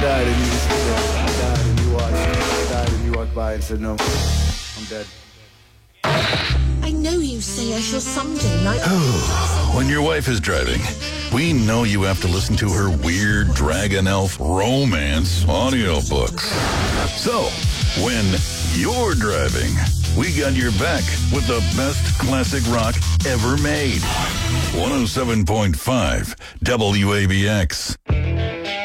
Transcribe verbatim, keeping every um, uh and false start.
died and you said, I died and you watched. I died and you walked by and said, no, I'm dead. I know you say I shall someday night. Oh, when your wife is driving, we know you have to listen to her weird Dragon Elf romance audiobooks. So, when you're driving, we got your back with the best classic rock ever made. one oh seven point five W A B X.